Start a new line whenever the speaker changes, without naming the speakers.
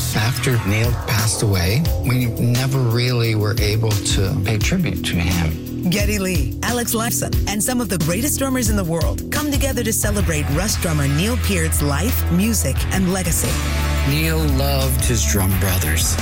After Neil passed away, we never really were able to pay tribute to him.
Geddy Lee, Alex Lifeson, and some of the greatest drummers in the world come together to celebrate Rush drummer Neil Peart's life, music, and legacy.
Neil loved his drum brothers.